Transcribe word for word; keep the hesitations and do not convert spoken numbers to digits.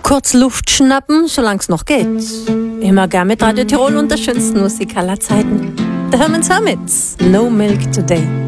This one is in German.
Kurz Luft schnappen, solang's noch geht. Immer gern mit Radio Tirol und der schönsten Musik aller Zeiten. The Herman's Hermits, No Milk Today.